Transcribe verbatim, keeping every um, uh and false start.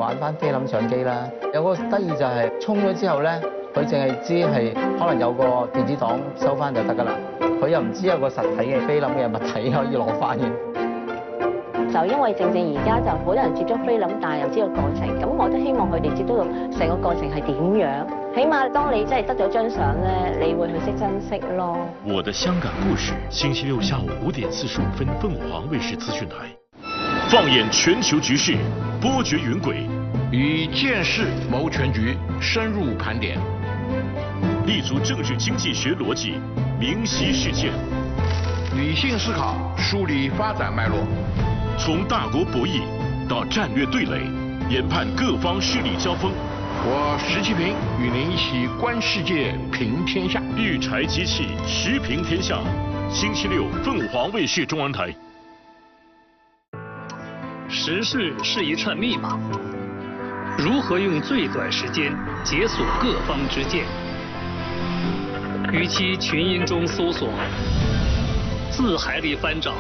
玩翻菲林相機啦。有個得意就係沖咗之後咧，佢淨係知係可能有個電子檔收翻就得㗎啦，佢又唔知有個實體嘅菲林嘅物體可以攞翻嘅。 就因為正正而家就好多人接觸菲林，但係又知道過程，咁我都希望佢哋接觸到成個過程係點樣。起碼當你真係得咗張相咧，你會去識珍惜咯。 我的香港故事，星期六下午五點四十五分，鳳凰衛視資訊台，放眼全球局勢，波譎雲軌， 以見識謀全局，深入盤點， 立足政治經濟學邏輯，明晰事件， 理性思考，梳理發展脈絡。 從大國博弈到戰略對壘，研判各方勢力交鋒。 我石其平與您一起觀世界，評天下。 育才機器，時評天下。星期六，鳳凰衛視中文台。 時事是一串密碼，如何用最短時間解鎖各方之見？與其群英中搜索，字海裡翻找。